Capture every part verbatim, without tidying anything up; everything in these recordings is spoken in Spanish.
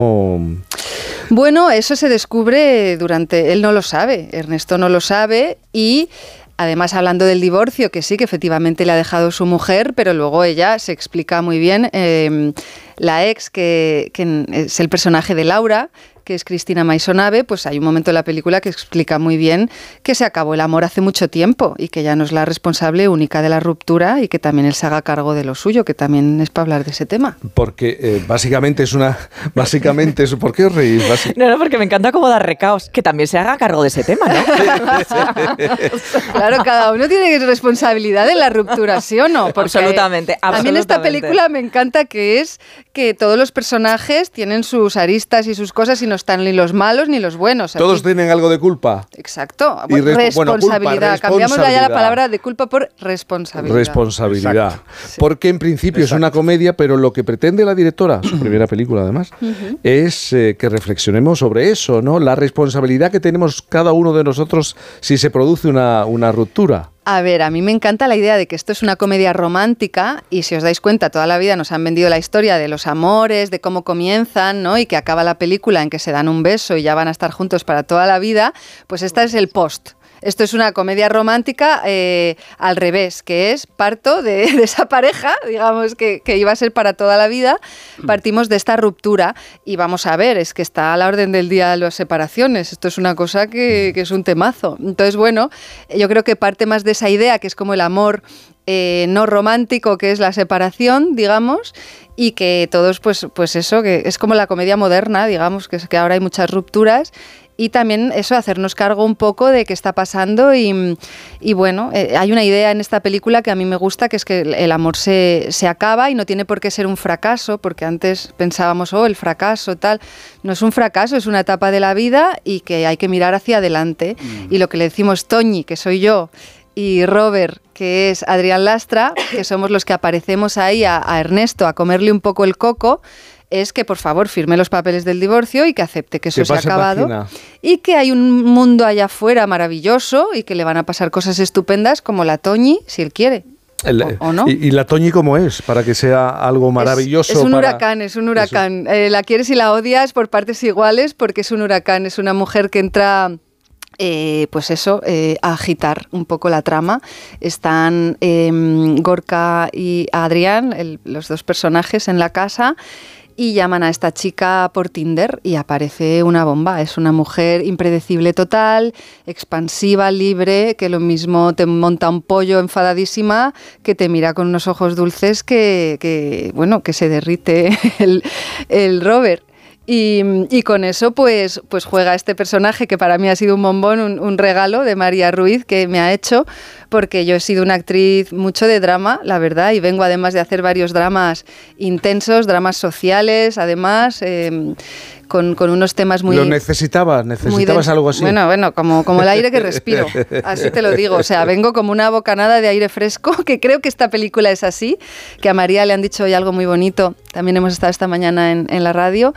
Bueno, eso se descubre durante... Él no lo sabe, Ernesto no lo sabe y... Además, hablando del divorcio, que sí, que efectivamente le ha dejado su mujer, pero luego ella se explica muy bien. Eh, la ex, que, que es el personaje de Laura, que es Cristina Maisonave, pues hay un momento en la película que explica muy bien que se acabó el amor hace mucho tiempo y que ya no es la responsable única de la ruptura y que también él se haga cargo de lo suyo, que también es para hablar de ese tema. Porque eh, básicamente es una... Básicamente es... ¿Por qué os reís? Básic- No, no, porque me encanta cómo dar recaos. Que también se haga cargo de ese tema, ¿no? Claro, cada uno tiene responsabilidad en la ruptura, ¿sí o no? Porque absolutamente, absolutamente. A mí en esta película me encanta que es que todos los personajes tienen sus aristas y sus cosas y no están ni los malos ni los buenos. Todos Aquí. tienen algo de culpa. Exacto. Y res- responsabilidad. bueno, culpa, Cambiamos ya la responsabilidad. palabra de culpa por responsabilidad. Responsabilidad. Sí. Porque en principio Exacto. es una comedia, pero lo que pretende la directora, su primera película además, uh-huh. es eh, que reflexionemos sobre eso, ¿no? La responsabilidad que tenemos cada uno de nosotros si se produce una, una ruptura. A ver, a mí me encanta la idea de que esto es una comedia romántica y si os dais cuenta, toda la vida nos han vendido la historia de los amores, de cómo comienzan, ¿no? Y que acaba la película en que se dan un beso y ya van a estar juntos para toda la vida, pues esta es el post. Esto es una comedia romántica eh, al revés, que es parto de, de esa pareja, digamos, que, que iba a ser para toda la vida. Partimos de esta ruptura y vamos a ver, es que está a la orden del día las separaciones. Esto es una cosa que, que es un temazo. Entonces, bueno, yo creo que parte más de esa idea, que es como el amor eh, no romántico, que es la separación, digamos, y que todos, pues, pues eso, que es como la comedia moderna, digamos, que, es que ahora hay muchas rupturas. Y también eso, hacernos cargo un poco de qué está pasando y, y bueno, eh, hay una idea en esta película que a mí me gusta, que es que el amor se, se acaba y no tiene por qué ser un fracaso, porque antes pensábamos, oh, el fracaso, tal. No es un fracaso, es una etapa de la vida y que hay que mirar hacia adelante. Mm. Y lo que le decimos Toñi, que soy yo, y Robert, que es Adrián Lastra, que somos los que aparecemos ahí a, a Ernesto a comerle un poco el coco, es que por favor firme los papeles del divorcio y que acepte que eso se ha acabado página. Y que hay un mundo allá afuera maravilloso y que le van a pasar cosas estupendas como la Toñi, si él quiere. El, ¿O, o no? ¿Y, ¿Y la Toñi cómo es? Para que sea algo maravilloso. Es, es un para... huracán, es un huracán. Eh, la quieres y la odias por partes iguales porque es un huracán, es una mujer que entra... Eh, pues eso, eh, a agitar un poco la trama. Están eh, Gorka y Adrián, el, los dos personajes en la casa, y llaman a esta chica por Tinder y aparece una bomba. Es una mujer impredecible total, expansiva, libre, que lo mismo te monta un pollo enfadadísima, que te mira con unos ojos dulces que, que bueno, que se derrite el, el Robert. Y, y con eso pues, pues juega este personaje que para mí ha sido un bombón, un, un regalo de María Ruiz que me ha hecho, porque yo he sido una actriz mucho de drama, la verdad, y vengo además de hacer varios dramas intensos, dramas sociales, además, eh, con, con unos temas muy... Lo necesitabas, necesitabas algo así. Bueno, bueno, como, como el aire que respiro, así te lo digo, o sea, vengo como una bocanada de aire fresco, que creo que esta película es así, que a María le han dicho hoy algo muy bonito, también hemos estado esta mañana en, en la radio,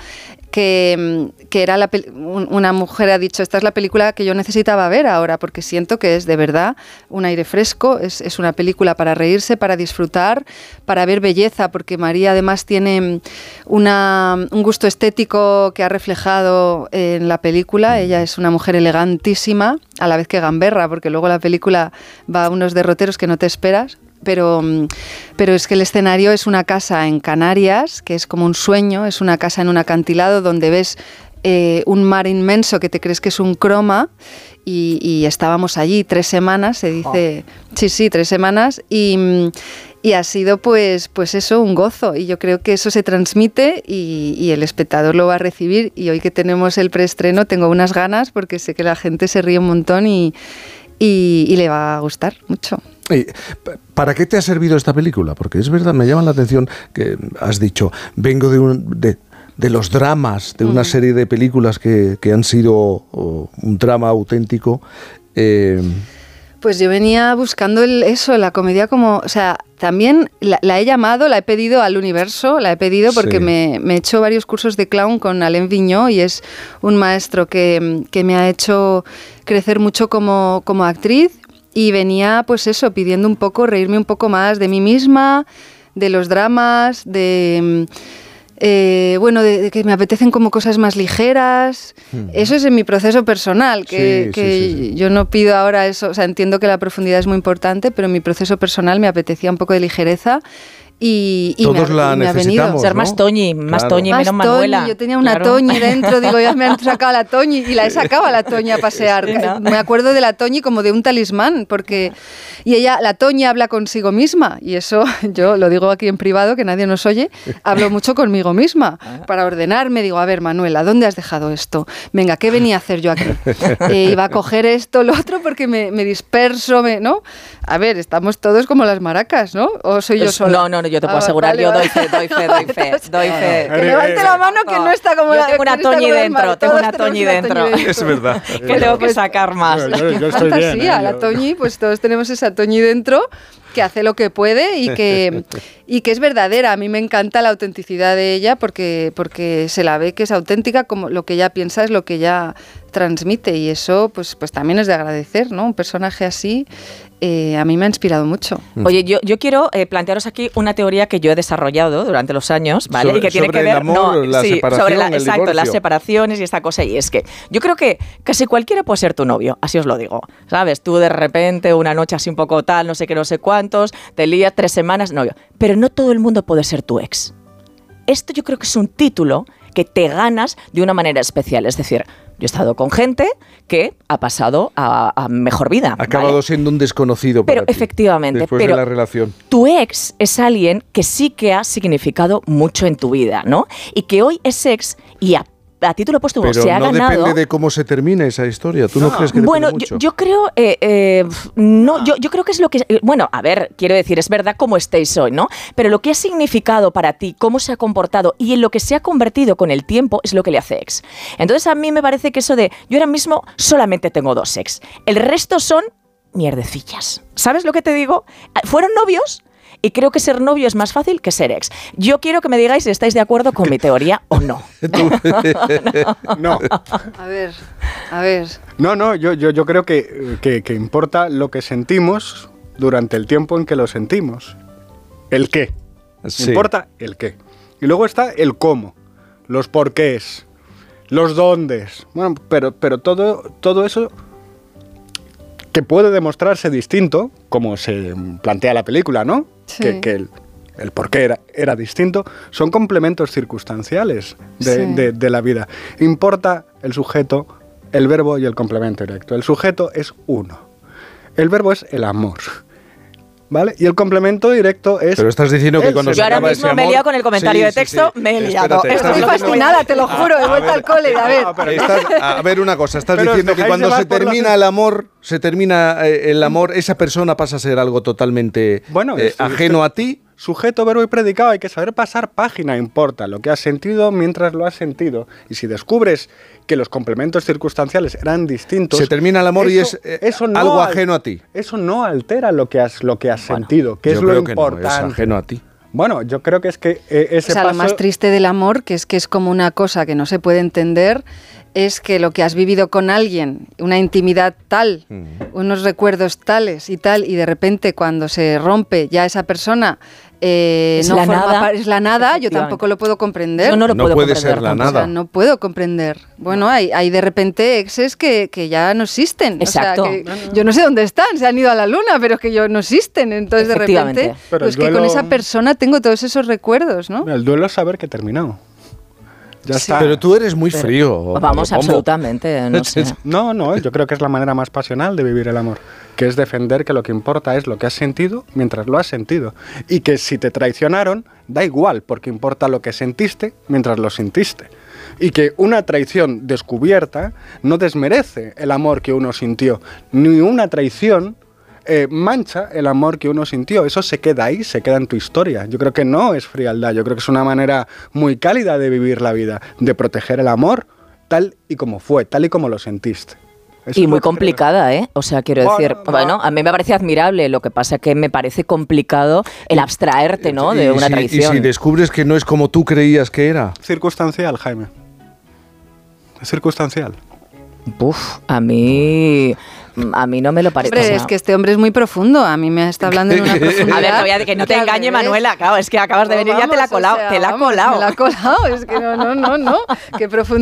que, que era la, una mujer ha dicho, esta es la película que yo necesitaba ver ahora, porque siento que es de verdad un aire fresco, es, es una película para reírse, para disfrutar, para ver belleza, porque María además tiene una, un gusto estético que ha reflejado en la película. Ella es una mujer elegantísima, a la vez que gamberra, porque luego la película va a unos derroteros que no te esperas. Pero, pero es que el escenario es una casa en Canarias, que es como un sueño, es una casa en un acantilado donde ves eh, un mar inmenso que te crees que es un croma y, y estábamos allí tres semanas, se dice, oh. sí, sí, tres semanas y... Y ha sido, pues, pues eso, un gozo. Y yo creo que eso se transmite y, y el espectador lo va a recibir. Y hoy que tenemos el preestreno tengo unas ganas porque sé que la gente se ríe un montón y, y, y le va a gustar mucho. ¿Para qué te ha servido esta película? Porque es verdad, me llama la atención que has dicho, vengo de un... De de los dramas, de una mm. serie de películas que, que han sido oh, un drama auténtico. Eh, Pues yo venía buscando el, eso, la comedia como, o sea, también la, la he llamado, la he pedido al universo, la he pedido porque sí. me, me he hecho varios cursos de clown con Alain Vigneault y es un maestro que, que me ha hecho crecer mucho como, como actriz y venía pues eso, pidiendo un poco, reírme un poco más de mí misma, de los dramas, de... Eh, bueno, de, de que me apetecen como cosas más ligeras. Mm. Eso es en mi proceso personal, que, sí, que sí, sí, sí. yo no pido ahora eso, o sea, entiendo que la profundidad es muy importante, pero en mi proceso personal me apetecía un poco de ligereza. Y, y Todos me, la y me necesitamos, ser ¿no? más Toñi, más claro. Toñi, más menos Toñi, Manuela. Yo tenía una claro. Toñi dentro, digo, ya me han sacado la Toñi y la he sacado a la Toñi a pasear. Sí, ¿no? Me acuerdo de la Toñi como de un talismán, porque y ella, la Toñi habla consigo misma, y eso yo lo digo aquí en privado, que nadie nos oye, hablo mucho conmigo misma, para ordenarme, digo, a ver, Manuela, ¿dónde has dejado esto? Venga, ¿qué venía a hacer yo aquí? Eh, iba a coger esto, lo otro, porque me, me disperso, me, ¿no? A ver, estamos todos como las maracas, ¿no? ¿O soy yo sola? No, no, no, yo te puedo ah, asegurar, vale, yo vale. doy fe, doy fe, doy fe, doy fe. Que levante la mano que no está como yo la... tengo una Toñi dentro, tengo una Toñi dentro. Es verdad. Que tengo que sacar más. Yo, yo estoy fantasía, bien, ¿eh? la Toñi, pues todos tenemos esa Toñi dentro que hace lo que puede y que, y que es verdadera. A mí me encanta la autenticidad de ella porque, porque se la ve que es auténtica, como lo que ella piensa es lo que ella transmite, y eso pues, pues también es de agradecer, ¿no? Un personaje así eh, a mí me ha inspirado mucho. Oye, yo, yo quiero eh, plantearos aquí una teoría que yo he desarrollado durante los años, ¿vale? Sobre, y que tiene sobre que ver el amor, no, la sí, separación, sobre la, el exacto, divorcio. las separaciones y esta cosa. Y es que yo creo que casi cualquiera puede ser tu novio, así os lo digo. ¿Sabes? Tú de repente, una noche así un poco tal, no sé qué, no sé cuántos, te lías tres semanas, novio. Pero no todo el mundo puede ser tu ex. Esto yo creo que es un título que te ganas de una manera especial. Es decir, yo he estado con gente que ha pasado a, a mejor vida. Ha acabado ¿vale? siendo un desconocido para Pero ti, efectivamente, después pero de la relación. Tu ex es alguien que sí que ha significado mucho en tu vida, ¿no? Y que hoy es ex y a a título póstumo Pero se ha no ganado. depende de cómo se termine esa historia. ¿Tú no, no crees que bueno, depende yo, mucho? yo creo, eh, eh, no, yo, yo creo que es lo que, bueno, a ver, quiero decir, es verdad cómo estéis hoy, ¿no? Pero lo que ha significado para ti, cómo se ha comportado y en lo que se ha convertido con el tiempo es lo que le hace ex. Entonces a mí me parece que eso de, yo ahora mismo solamente tengo dos ex, el resto son mierdecillas. ¿Sabes lo que te digo? Fueron novios. Y creo que ser novio es más fácil que ser ex. Yo quiero que me digáis si estáis de acuerdo con mi teoría o no. No. A ver, a ver. No, no, yo, yo, yo creo que, que, que importa lo que sentimos durante el tiempo en que lo sentimos. El qué. Sí. Importa el qué. Y luego está el cómo, los porqués, los dóndes. Bueno, pero, pero todo, todo eso que puede demostrarse distinto, como se plantea la película, ¿no? Sí. Que, que el, el por qué era, era distinto, son complementos circunstanciales de, Sí. de, de la vida. Importa el sujeto, el verbo y el complemento directo. El sujeto es uno. El verbo es el amor. ¿Vale? Y el complemento directo es... Pero estás diciendo que el cuando se Yo ahora acaba mismo ese me he amor- liado con el comentario Sí, de sí, texto, sí. me he liado. Espérate, estás Estoy diciendo- fascinada, te lo juro, he A vuelto ver. al cole, a ver. No, pero- Estás- a ver una cosa, estás Pero os diciendo que dejáis cuando llevar se por las- termina el amor, se termina eh, el amor, esa persona pasa a ser algo totalmente Bueno, eh, es- ajeno a ti. Sujeto, verbo y predicado, hay que saber pasar página, importa lo que has sentido mientras lo has sentido. Y si descubres que los complementos circunstanciales eran distintos... Se termina el amor y eso- es, eh, eso no algo al- ajeno a ti. Eso no altera lo que has, lo que has Bueno, sentido, que Yo es lo creo que no, importante. es ajeno a ti. Bueno, yo creo que es que eh, ese O sea, paso... lo más triste del amor, que es que es como una cosa que no se puede entender, es que lo que has vivido con alguien, una intimidad tal, unos recuerdos tales y tal, y de repente cuando se rompe ya esa persona eh, Es no la forma nada. par- es la nada, yo Efectivamente. tampoco lo puedo comprender. Yo no lo No puedo puede comprender ser la tampoco. O sea, nada. no puedo comprender. Bueno, hay, hay de repente exes que, que ya no existen. Exacto. O sea, que yo no sé dónde están, se han ido a la luna, pero es que yo no existen. Entonces, de Efectivamente. repente, Pero pues el que con duelo- esa persona tengo todos esos recuerdos, ¿no? El duelo es saber que he terminado. Ya está. Pero tú eres muy Pero- frío. Vamos, Pombo. absolutamente, no sé. No, no, yo creo que es la manera más pasional de vivir el amor, que es defender que lo que importa es lo que has sentido mientras lo has sentido. Y que si te traicionaron, da igual, porque importa lo que sentiste mientras lo sentiste. Y que una traición descubierta no desmerece el amor que uno sintió, ni una traición eh, mancha el amor que uno sintió. Eso se queda ahí, se queda en tu historia. Yo creo que no es frialdad, yo creo que es una manera muy cálida de vivir la vida, de proteger el amor tal y como fue, tal y como lo sentiste. Eso Y es muy lo que creo. complicada, ¿eh? O sea, quiero Bueno, decir, no. bueno, a mí me parece admirable, lo que pasa que me parece complicado el abstraerte, ¿no?, de Y una si- traición. Y si descubres que no es como tú creías que era. Circunstancial, Jaime. Es circunstancial. Uf, a mí... a mí no me lo parece. Hombre, o sea, es que este hombre es muy profundo. A mí me está hablando en una profundidad. A ver, te voy a decir que no te engañe, Manuela. Claro, es que acabas de venir y ya te la ha colado. Te la ha colado. Me la ha colado. Es que no, no, no, no. Qué profundidad.